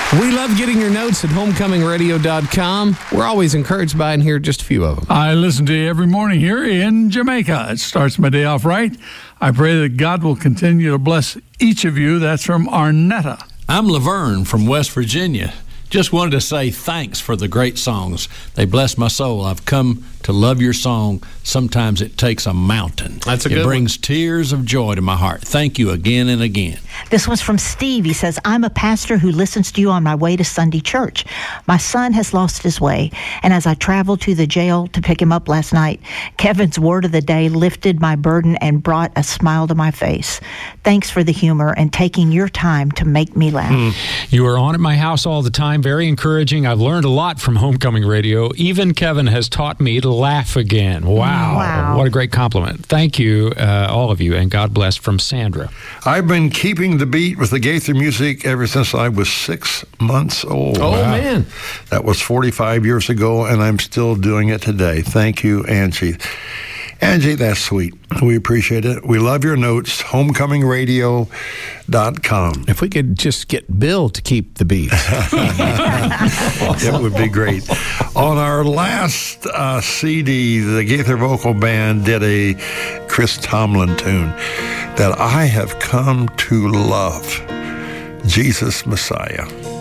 We love getting your notes at homecomingradio.com. We're always encouraged by and hear just a few of them. I listen to you every morning here in Jamaica. It starts my day off right. I pray that God will continue to bless each of you. That's from Arnetta. I'm Laverne from West Virginia. Just wanted to say thanks for the great songs. They bless my soul. I've come to love your song. Sometimes it takes a mountain. That's a good one. It brings tears of joy to my heart. Thank you again and again. This one's from Steve. He says, I'm a pastor who listens to you on my way to Sunday church. My son has lost his way, and as I traveled to the jail to pick him up last night, Kevin's word of the day lifted my burden and brought a smile to my face. Thanks for the humor and taking your time to make me laugh. You are on at my house all the time. Very encouraging. I've learned a lot from Homecoming Radio. Even Kevin has taught me to laugh again. Wow. What a great compliment. Thank you, all of you, and God bless, from Sandra. I've been keeping the beat with the Gaither music ever since I was 6 months old. Oh, man. That was 45 years ago, and I'm still doing it today. Thank you, Angie. Angie, that's sweet. We appreciate it. We love your notes. Homecomingradio.com. If we could just get Bill to keep the beat. It would be great. On our last CD, the Gaither Vocal Band did a Chris Tomlin tune that I have come to love, Jesus Messiah.